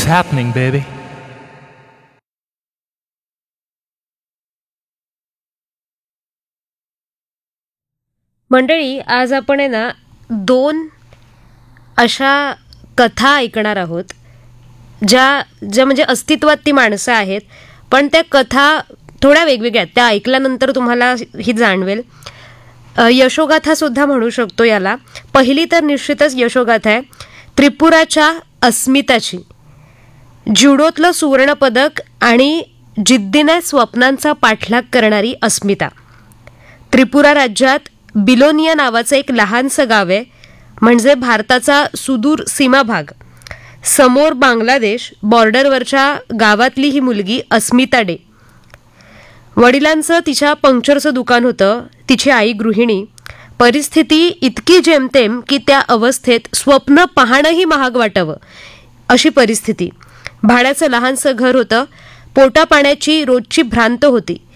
happening, baby? मंडळी, आज आपण आहे ना 2 अशा कथा ऐकणार आहोत ज्या ज्या म्हणजे अस्तित्वात ती माणसं आहेत, पण त्या कथा थोड्या वेगवेगळ्या आहेत. त्या ऐकल्यानंतर तुम्हाला ही जाणवेल. यशोगाथा सुद्धा म्हणू शकतो याला. पहिली तर निश्चितच यशोगाथा आहे त्रिपुराच्या अस्मिताची. ज्युडोतलं सुवर्णपदक आणि जिद्दीने स्वप्नांचा पाठलाग करणारी अस्मिता. त्रिपुरा राज्यात बिलोनिया नावाचं एक लहानसं गाव आहे, म्हणजे भारताचा सुदूर सीमा भाग. समोर बांगलादेश, बॉर्डरवरच्या गावातली ही मुलगी अस्मिता डे. वडिलांचं तिच्या पंक्चरचं दुकान होतं. तिची आई गृहिणी. परिस्थिती इतकी जेमतेम की त्या अवस्थेत स्वप्न पाहणंही महाग वाटावं अशी परिस्थिती. भाड्याचं लहानसं घर होतं. पोटापाण्याची रोजची भ्रांत होती.